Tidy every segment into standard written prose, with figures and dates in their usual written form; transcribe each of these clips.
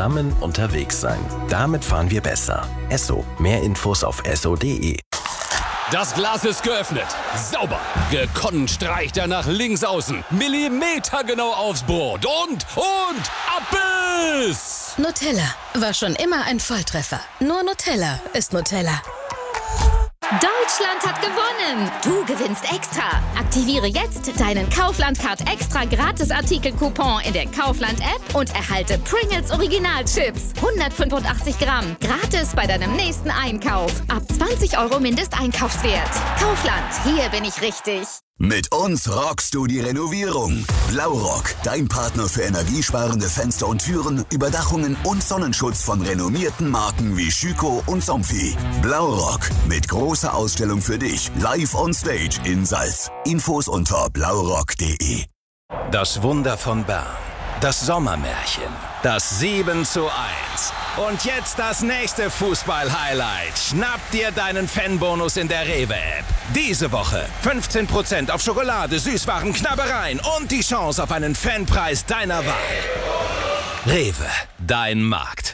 zusammen unterwegs sein. Damit fahren wir besser. Esso. Mehr Infos auf esso.de. Das Glas ist geöffnet. Sauber. Gekonnt streicht er nach links außen. Millimetergenau aufs Brot. Und ab ist... Nutella. War schon immer ein Volltreffer. Nur Nutella ist Nutella. Deutschland hat gewonnen! Du gewinnst extra! Aktiviere jetzt deinen Kaufland-Card extra Gratis-Artikel-Coupon in der Kaufland-App und erhalte Pringles Original-Chips. 185 Gramm. Gratis bei deinem nächsten Einkauf. Ab 20 € Mindesteinkaufswert. Kaufland, hier bin ich richtig. Mit uns rockst du die Renovierung. Blaurock, dein Partner für energiesparende Fenster und Türen, Überdachungen und Sonnenschutz von renommierten Marken wie Schüco und Somfy. Blaurock, mit großer Ausstellung für dich, live on stage in Salz. Infos unter blaurock.de. Das Wunder von Bern. Das Sommermärchen. Das 7:1. Und jetzt das nächste Fußball-Highlight. Schnapp dir deinen Fanbonus in der Rewe-App. Diese Woche 15% auf Schokolade, Süßwaren, Knabbereien und die Chance auf einen Fanpreis deiner Wahl. Rewe, dein Markt.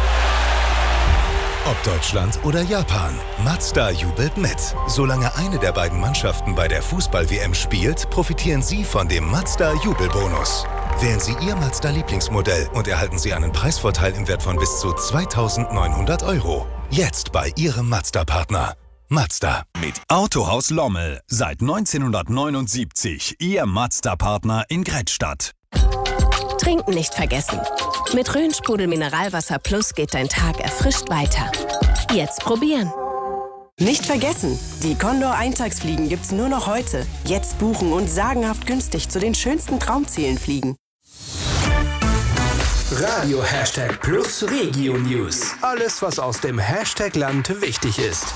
Ob Deutschland oder Japan, Mazda jubelt mit. Solange eine der beiden Mannschaften bei der Fußball-WM spielt, profitieren Sie von dem Mazda-Jubelbonus. Wählen Sie Ihr Mazda-Lieblingsmodell und erhalten Sie einen Preisvorteil im Wert von bis zu 2.900 €. Jetzt bei Ihrem Mazda-Partner. Mazda. Mit Autohaus Lommel. Seit 1979 Ihr Mazda-Partner in Grettstadt. Trinken nicht vergessen. Mit Rhön-Sprudel Mineralwasser Plus geht dein Tag erfrischt weiter. Jetzt probieren. Nicht vergessen, die Condor Eintagsfliegen gibt's nur noch heute. Jetzt buchen und sagenhaft günstig zu den schönsten Traumzielen fliegen. Radio #Plus Regio News. Alles, was aus dem Hashtag-Land wichtig ist.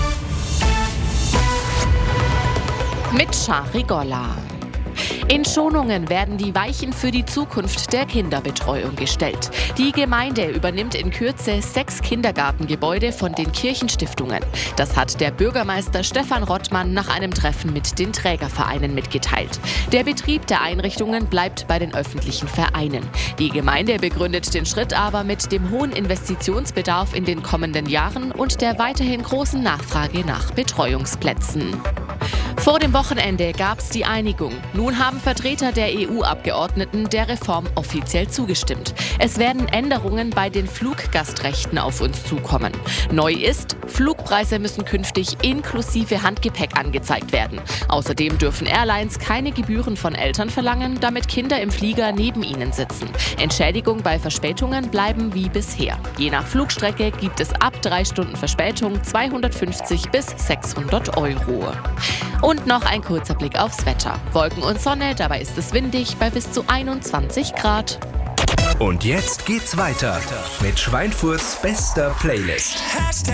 Mit Shari Golla. In Schonungen werden die Weichen für die Zukunft der Kinderbetreuung gestellt. Die Gemeinde übernimmt in Kürze 6 Kindergartengebäude von den Kirchenstiftungen. Das hat der Bürgermeister Stefan Rottmann nach einem Treffen mit den Trägervereinen mitgeteilt. Der Betrieb der Einrichtungen bleibt bei den öffentlichen Vereinen. Die Gemeinde begründet den Schritt aber mit dem hohen Investitionsbedarf in den kommenden Jahren und der weiterhin großen Nachfrage nach Betreuungsplätzen. Vor dem Wochenende gab es die Einigung. Nun haben Vertreter der EU-Abgeordneten der Reform offiziell zugestimmt. Es werden Änderungen bei den Fluggastrechten auf uns zukommen. Neu ist, Flugpreise müssen künftig inklusive Handgepäck angezeigt werden. Außerdem dürfen Airlines keine Gebühren von Eltern verlangen, damit Kinder im Flieger neben ihnen sitzen. Entschädigung bei Verspätungen bleiben wie bisher. Je nach Flugstrecke gibt es ab 3 Stunden Verspätung 250 bis 600 €. Und noch ein kurzer Blick aufs Wetter. Wolken und Sonne, dabei ist es windig bei bis zu 21 Grad. Und jetzt geht's weiter mit Schweinfurts bester Playlist.